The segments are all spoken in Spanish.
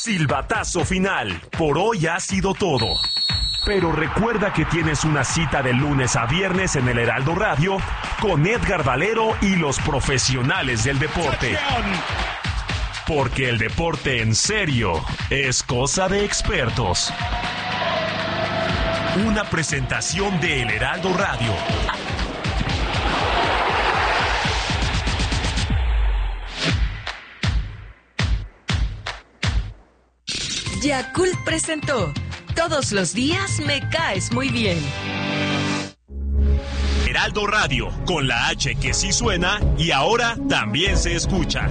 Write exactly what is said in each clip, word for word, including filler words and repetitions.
Silbatazo final. Por hoy ha sido todo. Pero recuerda que tienes una cita de lunes a viernes en el Heraldo Radio con Edgar Valero y los profesionales del deporte. Porque el deporte en serio es cosa de expertos. Una presentación de El Heraldo Radio. Yakult presentó Todos los días me caes muy bien. Heraldo Radio, con la H que sí suena y ahora también se escucha.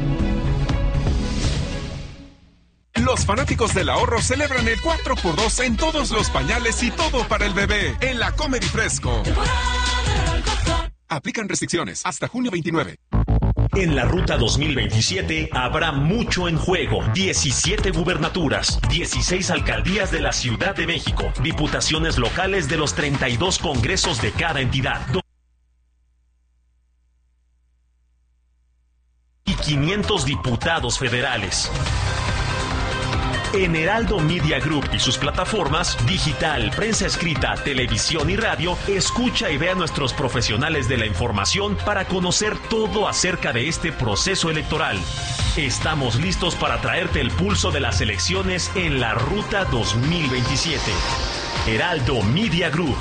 Los fanáticos del ahorro celebran el cuatro por dos en todos los pañales y todo para el bebé en la Comedy Fresco. Aplican restricciones hasta junio veintinueve. En la Ruta dos mil veintisiete habrá mucho en juego. diecisiete gubernaturas, dieciséis alcaldías de la Ciudad de México, diputaciones locales de los treinta y dos congresos de cada entidad. Y quinientos diputados federales. En Heraldo Media Group y sus plataformas, digital, prensa escrita, televisión y radio, escucha y ve a nuestros profesionales de la información para conocer todo acerca de este proceso electoral. Estamos listos para traerte el pulso de las elecciones en la Ruta dos mil veintisiete. Heraldo Media Group.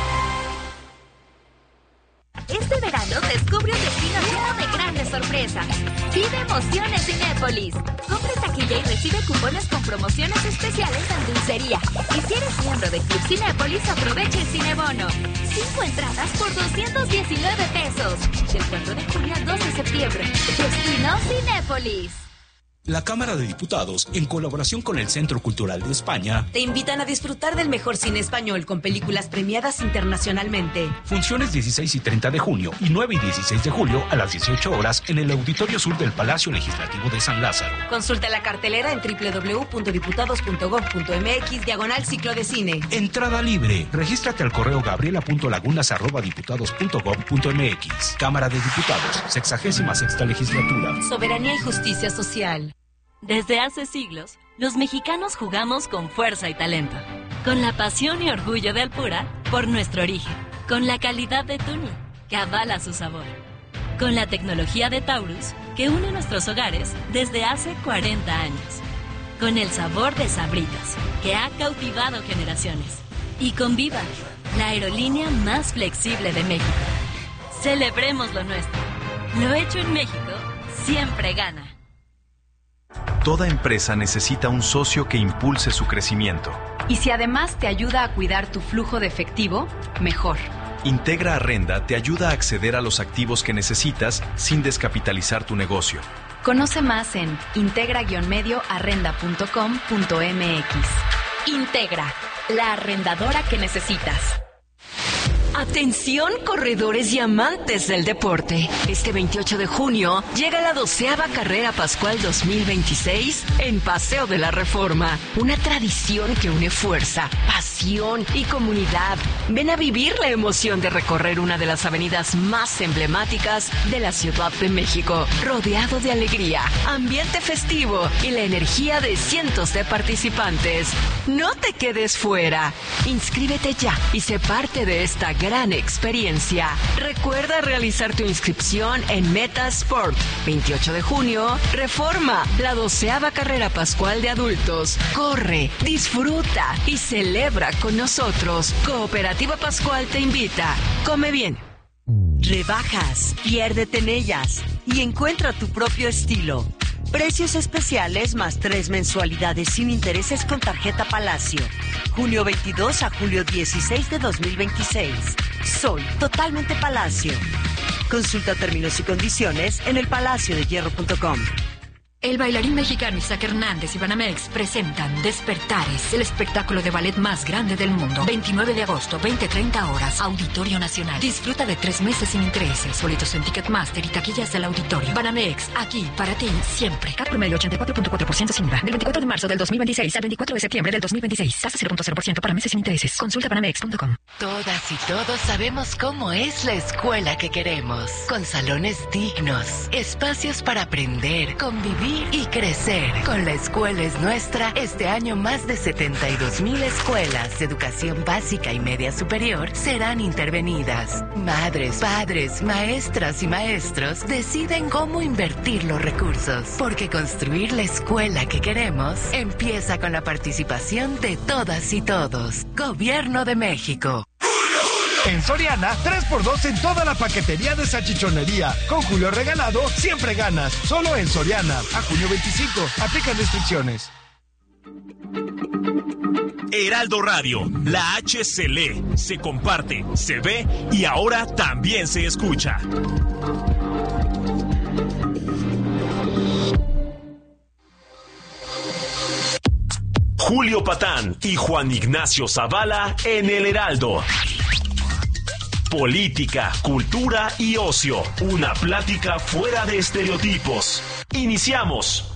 Este verano descubre un destino lleno de grandes sorpresas. Vive emociones Cinépolis. Compra taquilla y recibe cupones con promociones especiales en dulcería. Y si eres miembro de Club Cinépolis, aprovecha el Cinebono. Cinco entradas por doscientos diecinueve pesos. Del cuatro de junio al dos de septiembre. Destino Cinépolis. La Cámara de Diputados, en colaboración con el Centro Cultural de España, te invitan a disfrutar del mejor cine español con películas premiadas internacionalmente. Funciones dieciséis y treinta de junio y nueve y dieciséis de julio a las dieciocho horas en el Auditorio Sur del Palacio Legislativo de San Lázaro. Consulta la cartelera en doble u doble u doble u punto diputados punto gob punto eme equis diagonal ciclo de cine. Entrada libre. Regístrate al correo gabriela punto lagunas arroba diputados punto gob punto eme equis. Cámara de Diputados, sexagésima sexta legislatura. Soberanía y justicia social. Desde hace siglos, los mexicanos jugamos con fuerza y talento, con la pasión y orgullo de Alpura por nuestro origen, con la calidad de Tuni, que avala su sabor, con la tecnología de Taurus, que une nuestros hogares desde hace cuarenta años, con el sabor de Sabritas, que ha cautivado generaciones, y con Viva, la aerolínea más flexible de México. Celebremos lo nuestro. Lo hecho en México siempre gana. Toda empresa necesita un socio que impulse su crecimiento. Y si además te ayuda a cuidar tu flujo de efectivo, mejor. Integra Arrenda te ayuda a acceder a los activos que necesitas sin descapitalizar tu negocio. Conoce más en integra guion medio arrenda punto com punto eme equis. Integra, la arrendadora que necesitas. Atención, corredores y amantes del deporte. Este veintiocho de junio llega la doceava Carrera Pascual dos mil veintiséis en Paseo de la Reforma. Una tradición que une fuerza, pasión y comunidad. Ven a vivir la emoción de recorrer una de las avenidas más emblemáticas de la Ciudad de México, rodeado de alegría, ambiente festivo y la energía de cientos de participantes. No te quedes fuera. Inscríbete ya y sé parte de esta gran experiencia. Recuerda realizar tu inscripción en Meta Sport. veintiocho de junio, Reforma, la doceava Carrera Pascual de adultos. Corre, disfruta y celebra con nosotros. Cooperativa Pascual te invita. Come bien. Rebajas, piérdete en ellas y encuentra tu propio estilo. Precios especiales más tres mensualidades sin intereses con tarjeta Palacio. Junio veintidós a julio dieciséis de dos mil veintiséis. Soy totalmente Palacio. Consulta términos y condiciones en el palacio de hierro punto com. El bailarín mexicano Isaac Hernández y Banamex presentan Despertares, el espectáculo de ballet más grande del mundo. veintinueve de agosto, veinte treinta horas, Auditorio Nacional. Disfruta de tres meses sin intereses. Boletos en Ticketmaster y taquillas del auditorio. Banamex, aquí para ti, siempre. Cat promedio ochenta y cuatro punto cuatro por ciento sin I V A. Del veinticuatro de marzo del dos mil veintiséis al veinticuatro de septiembre del dos mil veintiséis. Tasa cero punto cero por ciento para meses sin intereses. Consulta banamex punto com. Todas y todos sabemos cómo es la escuela que queremos. Con salones dignos, espacios para aprender, convivir vivir y crecer. Con La Escuela es Nuestra, este año más de setenta y dos mil escuelas de educación básica y media superior serán intervenidas. Madres, padres, maestras y maestros deciden cómo invertir los recursos, porque construir la escuela que queremos empieza con la participación de todas y todos. Gobierno de México. En Soriana, tres por dos en toda la paquetería de salchichonería. Con Julio regalado, siempre ganas. Solo en Soriana. A junio veinticinco. Aplican restricciones. Heraldo Radio, la H se lee, se comparte, se ve y ahora también se escucha. Julio Patán y Juan Ignacio Zavala en el Heraldo. Política, cultura y ocio. Una plática fuera de estereotipos. Iniciamos.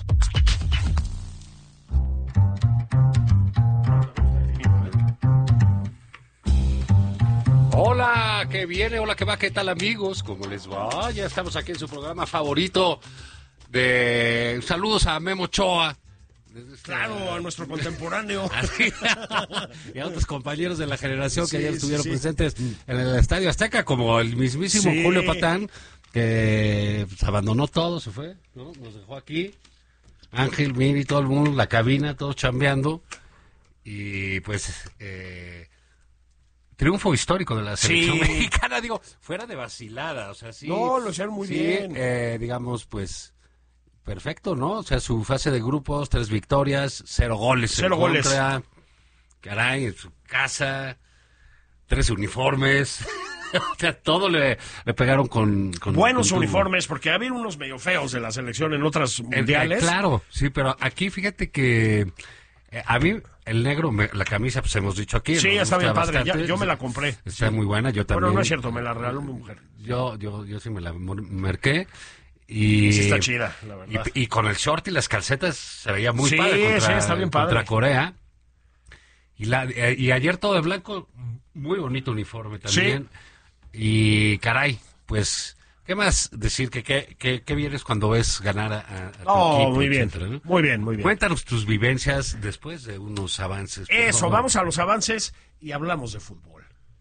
Hola, ¿qué viene? Hola, ¿qué va? ¿Qué tal, amigos? ¿Cómo les va? Ya estamos aquí en su programa favorito de... Saludos a Memo Ochoa. Claro, a nuestro contemporáneo. Y a otros compañeros de la generación que sí, ayer estuvieron sí, presentes sí. en el Estadio Azteca, como el mismísimo sí. Julio Patán, que pues, abandonó todo, se fue, ¿no? Nos dejó aquí. Ángel, Miri, todo el mundo, la cabina, todos chambeando. Y pues, eh, triunfo histórico de la selección sí. mexicana, digo, fuera de vacilada, o sea, sí. No, lo hicieron muy sí, bien. Eh, digamos, pues... Perfecto, ¿no? O sea, su fase de grupos, tres victorias, cero goles. Cero goles. Contra, caray, en su casa, tres uniformes. O sea, todo le, le pegaron con... con Buenos con uniformes, porque había unos medio feos de la selección en otras mundiales. Eh, eh, claro, sí, pero aquí fíjate que eh, a mí el negro, me, la camisa, pues hemos dicho aquí. Sí, está bien padre, ya, yo me la compré. Está sí. muy buena, yo también. Bueno, no es cierto, me la regaló mi mujer. Yo, yo, yo sí me la marqué. Y, sí está chida, la verdad. Y, y con el short y las calcetas se veía muy sí, padre contra, sí, está bien padre. contra Corea. Y, la, eh, y ayer todo de blanco, muy bonito uniforme también. Sí. Y caray, pues, ¿qué más decir? que ¿Qué que, que vienes cuando ves ganar a, a tu oh, equipo? Muy bien, etcétera, ¿no? muy bien, muy bien. Cuéntanos tus vivencias después de unos avances. Eso, favor. Vamos a los avances y hablamos de fútbol.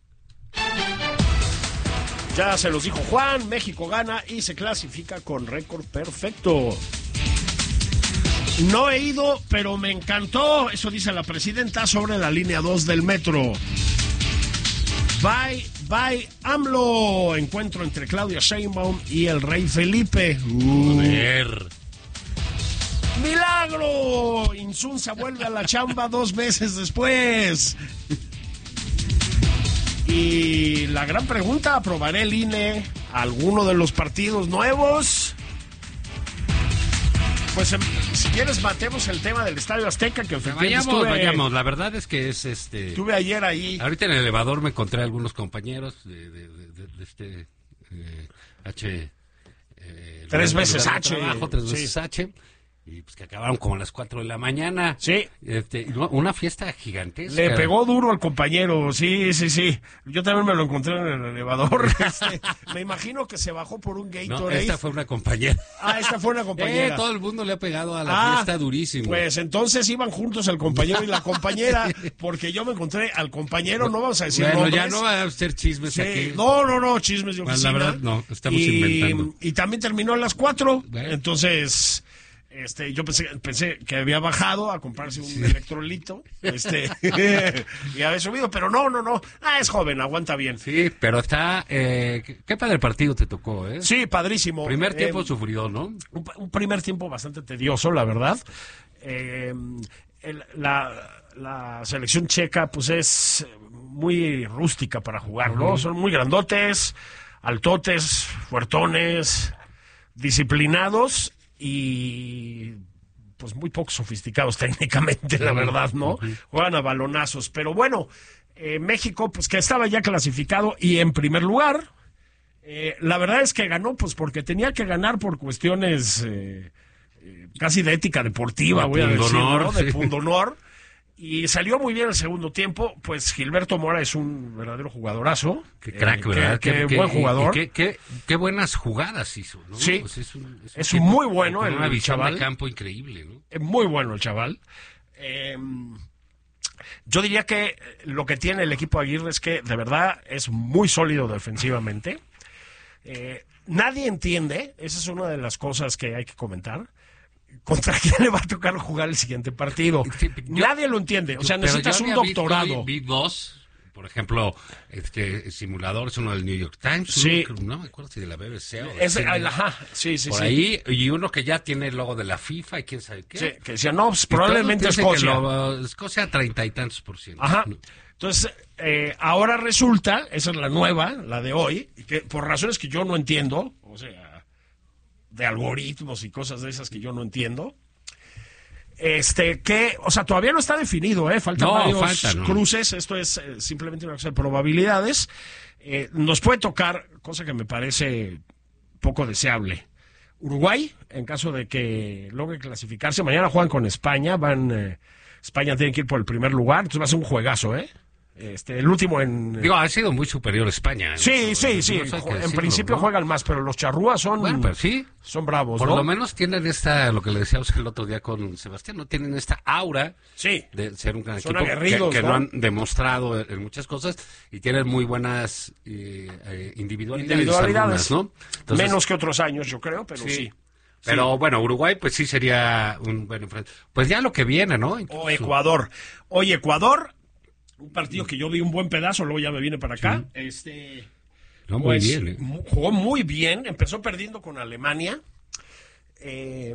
Ya se los dijo Juan, México gana y se clasifica con récord perfecto. No he ido, pero me encantó, eso dice la presidenta sobre la línea dos del metro. Bye, bye, AMLO. Encuentro entre Claudia Sheinbaum y el rey Felipe. Uh. Joder. ¡Milagro! Insunza vuelve a la chamba dos meses después. Y la gran pregunta, ¿aprobaré el I N E alguno de los partidos nuevos? Pues si quieres matemos el tema del Estadio Azteca, que vayamos, estuve, vayamos, la verdad es que es este... Estuve ayer ahí. Ahorita en el elevador me encontré a algunos compañeros de, de, de, de, de este eh, H... Eh, tres veces H. Trabajo, tres veces sí. H. Y pues que acabaron como a las cuatro de la mañana. Sí. Este, una fiesta gigantesca. Le pegó duro al compañero, sí, sí, sí. Yo también me lo encontré en el elevador. Este, me imagino que se bajó por un Gatorade. No, esta fue una compañera. Ah, esta fue una compañera. Eh, todo el mundo le ha pegado a la ah, fiesta durísimo. Pues entonces iban juntos el compañero y la compañera, porque yo me encontré al compañero, no vamos a decir bueno, nombres. ya no va a ser chismes sí. aquí. No, no, no, chismes de oficina. Bueno, la verdad, no, estamos y, inventando. Y también terminó a las cuatro, bueno. Entonces... Este, yo pensé, pensé que había bajado a comprarse un sí. electrolito, este, y había subido, pero no, no, no, ah, es joven, aguanta bien. Sí, pero está, eh, qué padre partido te tocó, ¿eh? Sí, padrísimo. Primer tiempo eh, sufrido, ¿no? Un, un primer tiempo bastante tedioso, la verdad. Eh, el, la, la selección checa, pues es muy rústica para jugar, ¿no? Uh-huh. Son muy grandotes, altotes, fuertones, disciplinados, y pues muy poco sofisticados técnicamente, la verdad, ¿no? Juegan a balonazos, pero bueno, eh, México, pues que estaba ya clasificado y en primer lugar, eh, la verdad es que ganó, pues porque tenía que ganar por cuestiones eh, eh, casi de ética deportiva, de voy a decir, pundonor, ¿no? De sí. pundonor, Y salió muy bien el segundo tiempo. Pues Gilberto Mora es un verdadero jugadorazo. Qué crack, eh, ¿verdad? Qué, qué qué, buen jugador. Qué, qué, qué buenas jugadas hizo, ¿no? Sí, pues es, un, es, un es tipo muy bueno con el una visión chaval. de campo increíble, ¿no? Es muy bueno el chaval. Eh, yo diría que lo que tiene el equipo de Aguirre es que de verdad es muy sólido defensivamente. Eh, nadie entiende, esa es una de las cosas que hay que comentar, ¿contra quién le va a tocar jugar el siguiente partido? Sí, yo, Nadie lo entiende. O sea, necesitas un doctorado. Vi dos, por ejemplo, este simulador es uno del New York Times. Sí. Uno, no me acuerdo si de la B B C o de es, ajá, sí, sí, por sí. ahí, y uno que ya tiene el logo de la FIFA y quién sabe qué. Sí, que decía, no, pues, probablemente Escocia. Lo, Escocia treinta y tantos por ciento. Ajá. Entonces, eh, ahora resulta, esa es la nueva, la de hoy, y que por razones que yo no entiendo, o sea, de algoritmos y cosas de esas que yo no entiendo, este, que, o sea, todavía no está definido, ¿eh? Faltan no, varios falta, no. cruces, esto es eh, simplemente una cosa de probabilidades. Eh, nos puede tocar, cosa que me parece poco deseable, Uruguay, en caso de que logre clasificarse. Mañana juegan con España, van, eh, España tiene que ir por el primer lugar, entonces va a ser un juegazo, ¿eh? Este, el último en... Digo, ha sido muy superior España. Sí, eso, sí, sí. No en principio ¿no? juegan más, pero los charrúas son... Bueno, pero sí. Son bravos, Por ¿no? lo menos tienen esta, lo que le decíamos el otro día con Sebastián, no tienen esta aura sí. de ser un gran son equipo aguerridos, que, que ¿no? lo han demostrado en muchas cosas y tienen muy buenas eh, eh, individualidades. Individualidades. Algunas, ¿no? Entonces, menos que otros años, yo creo, pero sí. sí. Pero sí. bueno, Uruguay pues sí sería un buen enfrentamiento. Pues ya lo que viene, ¿no? Incluso. O Ecuador. Oye, Ecuador... Un partido que yo vi un buen pedazo, luego ya me vine para acá. Sí. Este, no, pues, muy bien. ¿eh? Jugó muy bien, empezó perdiendo con Alemania. Eh,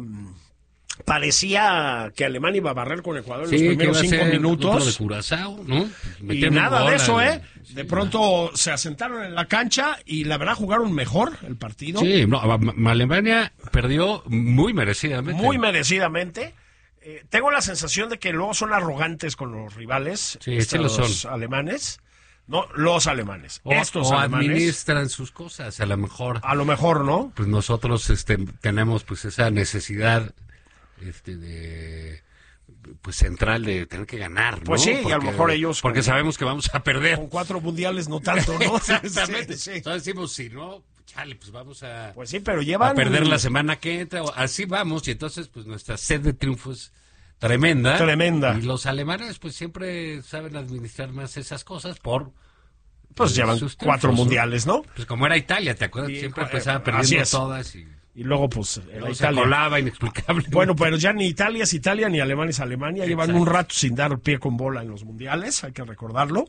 parecía que Alemania iba a barrer con Ecuador en sí, los primeros cinco minutos. De Curazao, ¿no? Y nada de eso, ¿eh? Sí, de pronto no. se asentaron en la cancha y la verdad jugaron mejor el partido. Sí, no, Alemania perdió muy merecidamente. Muy merecidamente. Eh, tengo la sensación de que luego son arrogantes con los rivales, sí, estos sí lo son. alemanes, no los alemanes, o, estos o alemanes administran sus cosas, a lo mejor. A lo mejor, ¿no? Pues nosotros este, tenemos pues esa necesidad este de pues central de tener que ganar, ¿no? Pues sí, porque, y a lo mejor ellos porque con, sabemos que vamos a perder. Con cuatro mundiales no tanto, ¿no? Exactamente. Sí, sí. Entonces decimos, si no, chale, pues vamos a, pues sí, pero llevan... a perder la semana que entra, o así vamos, y entonces pues nuestra sed de triunfo es tremenda. Tremenda. Y los alemanes pues siempre saben administrar más esas cosas por... Pues llevan cuatro mundiales, ¿no? Pues como era Italia, ¿te acuerdas? Y, siempre empezaba perdiendo todas y... Y luego, pues, la Italia. Se colaba inexplicable. Bueno, pero ya ni Italia es Italia, ni Alemania es Alemania. Exacto. Llevan un rato sin dar pie con bola en los mundiales, hay que recordarlo.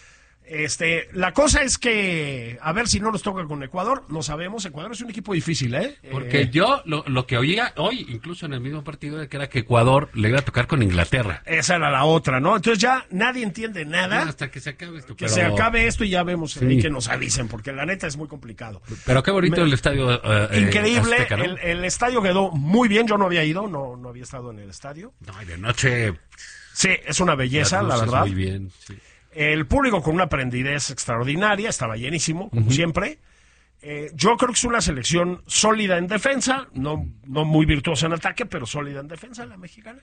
Este, la cosa es que, a ver si no nos toca con Ecuador, no sabemos. Ecuador es un equipo difícil, ¿eh? Porque eh, yo lo, lo que oía hoy, incluso en el mismo partido, que era que Ecuador le iba a tocar con Inglaterra. Esa era la otra, ¿no? Entonces ya nadie entiende nada. No, hasta que se acabe esto. Que pero... se acabe esto y ya vemos sí. y que nos avisen, porque la neta es muy complicado. Pero qué bonito Me... el estadio. Uh, Increíble, eh, Azteca, ¿no? el, el estadio quedó muy bien. Yo no había ido, no, no había estado en el estadio. No, y de noche. Sí, es una belleza, la verdad. Muy bien, sí. El público con una prendidez extraordinaria, estaba llenísimo, como uh-huh. siempre. Eh, yo creo que es una selección sólida en defensa, no, no muy virtuosa en ataque, pero sólida en defensa, la mexicana.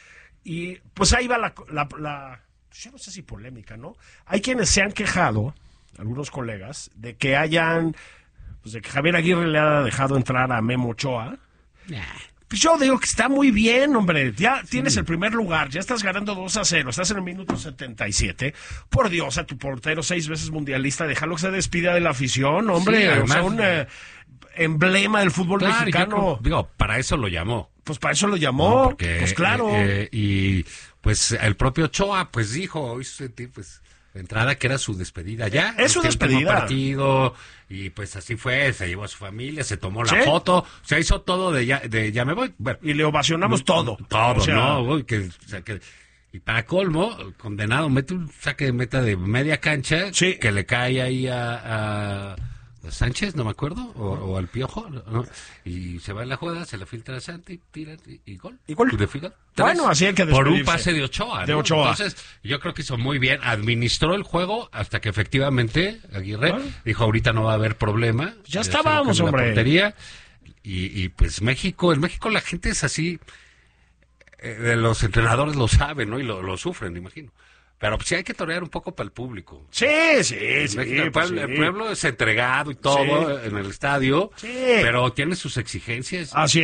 Y pues ahí va la, la, la, yo no sé si polémica, ¿no? Hay quienes se han quejado, algunos colegas, de que hayan, pues de que Javier Aguirre le haya dejado entrar a Memo Ochoa. Nah. Pues yo digo que está muy bien, hombre. Ya sí. tienes el primer lugar, ya estás ganando dos a cero, estás en el minuto setenta y siete. Por Dios, a tu portero seis veces mundialista, déjalo que se despida de la afición, hombre. Sí, además, o sea, un eh, emblema del fútbol claro, mexicano. Creo, digo, para eso lo llamó. Pues para eso lo llamó, no, porque, pues claro. Eh, eh, y pues el propio Ochoa, pues dijo, hizo sentir, pues... de entrada que era su despedida ya. Es su despedida. Partido, y pues así fue, se llevó a su familia, se tomó la ¿Sí? foto, se hizo todo de ya, de ya me voy. Bueno, y le ovacionamos no, todo. Todo, o sea, ¿no? Uy, que, o sea, que, y para colmo, condenado, mete un saque de meta de media cancha sí. que le cae ahí a... a Sánchez, no me acuerdo, o, o al Piojo, ¿no? Y se va en la jugada, se la filtra a Santi, tira y, y gol. ¿Y gol? ¿Y de fila? Bueno, así hay que por un pase de Ochoa, ¿no? De Ochoa. Entonces, yo creo que hizo muy bien, administró el juego hasta que efectivamente Aguirre ¿Ah? dijo, ahorita no va a haber problema. Ya estábamos, hombre. Portería, y, y pues México, en México la gente es así... eh, de los entrenadores lo saben, ¿no? Y lo, lo sufren, imagino. Pero pues, sí hay que torear un poco para el público. Sí, sí, sí. El, pues, pueblo, sí. el pueblo es entregado y todo Sí. en el estadio, Sí. pero tiene sus exigencias. Así